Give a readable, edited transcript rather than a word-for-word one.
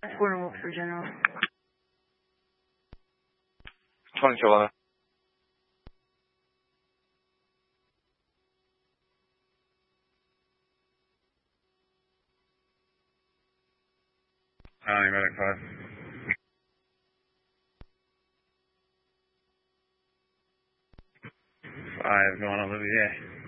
Square for General. 2011. Medic 5. 5 going on Olivier.